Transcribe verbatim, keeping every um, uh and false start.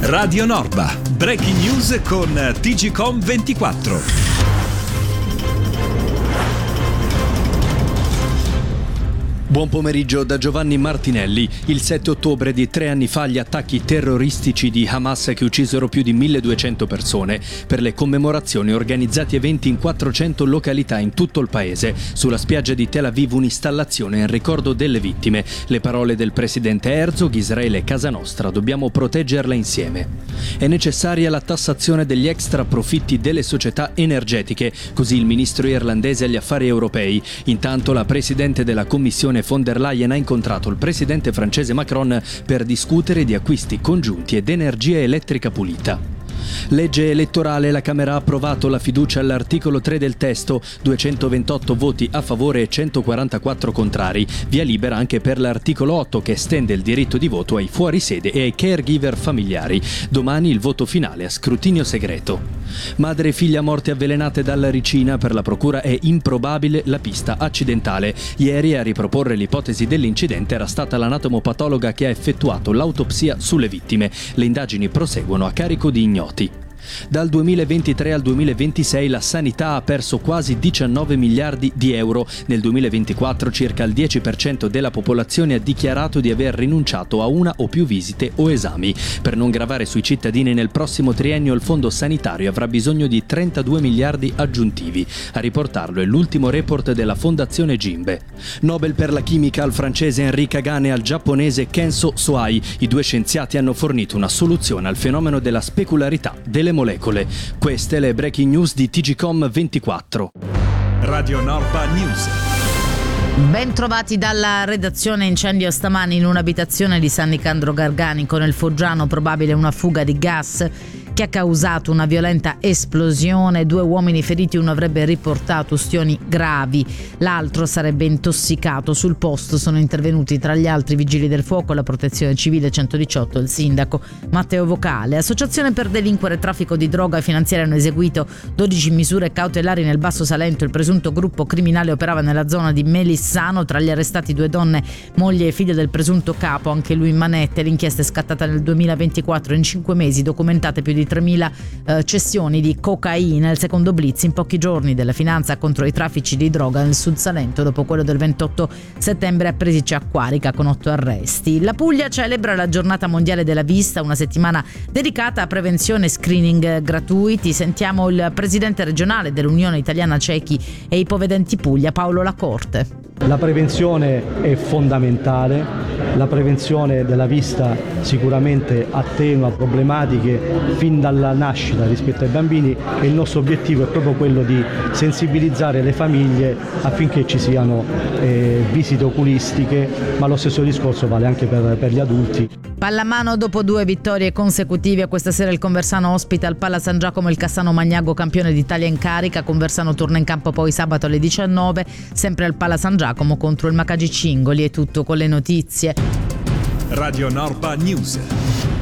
Radio Norba, breaking news con T G Com ventiquattro. Buon pomeriggio da Giovanni Martinelli. Il sette ottobre di tre anni fa gli attacchi terroristici di Hamas che uccisero più di milleduecento persone. Per le commemorazioni organizzati eventi in quattrocento località in tutto il paese. Sulla spiaggia di Tel Aviv un'installazione in ricordo delle vittime. Le parole del presidente Herzog: Israele è casa nostra, dobbiamo proteggerla insieme. È necessaria la tassazione degli extra profitti delle società energetiche, così il ministro irlandese agli affari europei. Intanto la presidente della Commissione von der Leyen ha incontrato il presidente francese Macron per discutere di acquisti congiunti ed energia elettrica pulita. Legge elettorale. La Camera ha approvato la fiducia all'articolo tre del testo, duecentoventotto voti a favore e centoquarantaquattro contrari. Via libera anche per l'articolo otto che estende il diritto di voto ai fuorisede e ai caregiver familiari. Domani il voto finale a scrutinio segreto. Madre e figlia morte avvelenate dalla ricina. Per la procura è improbabile la pista accidentale. Ieri a riproporre l'ipotesi dell'incidente era stata l'anatomopatologa che ha effettuato l'autopsia sulle vittime. Le indagini proseguono a carico di ignoti. Dal duemilaventitré al duemilaventisei la sanità ha perso quasi diciannove miliardi di euro. Nel duemilaventiquattro circa il dieci per cento della popolazione ha dichiarato di aver rinunciato a una o più visite o esami. Per non gravare sui cittadini nel prossimo triennio il fondo sanitario avrà bisogno di trentadue miliardi aggiuntivi. A riportarlo è l'ultimo report della Fondazione Gimbe. Nobel per la chimica al francese Henri Kagan e al giapponese Kenso Soai. I due scienziati hanno fornito una soluzione al fenomeno della specularità delle molecole. Queste le breaking news di T G Com ventiquattro. Radio Norba News. Ben trovati dalla redazione. Incendio stamani in un'abitazione di San Nicandro Garganico nel Foggiano, probabile una fuga di gas che ha causato una violenta esplosione. Due uomini feriti, uno avrebbe riportato ustioni gravi, l'altro sarebbe intossicato. Sul posto sono intervenuti tra gli altri vigili del fuoco, la protezione civile, centodiciotto e il sindaco Matteo Vocale. Associazione per delinquere e traffico di droga finanziaria hanno eseguito dodici misure cautelari nel Basso Salento. Il presunto gruppo criminale operava nella zona di Melissano. Tra gli arrestati due donne, moglie e figlia del presunto capo, anche lui in manette. L'inchiesta è scattata nel duemilaventiquattro. In cinque mesi documentate più di tremila eh, cessioni di cocaina. Il secondo blitz in pochi giorni della finanza contro i traffici di droga nel Sud Salento, dopo quello del ventotto settembre a Presice Acquarica con otto arresti. La Puglia celebra la giornata mondiale della vista, una settimana dedicata a prevenzione e screening gratuiti. Sentiamo il presidente regionale dell'Unione Italiana Ciechi e Ipovedenti Puglia, Paolo Lacorte. La prevenzione è fondamentale, la prevenzione della vista sicuramente attenua problematiche fin dalla nascita rispetto ai bambini e il nostro obiettivo è proprio quello di sensibilizzare le famiglie affinché ci siano eh, visite oculistiche, ma lo stesso discorso vale anche per, per gli adulti. Pallamano, dopo due vittorie consecutive, questa sera il Conversano ospita al Pala San Giacomo il Cassano Magnago, campione d'Italia in carica. Conversano torna in campo poi sabato alle diciannove, sempre al Pala San Giacomo contro il Macagi Cingoli. È tutto con le notizie. Radio Norba News.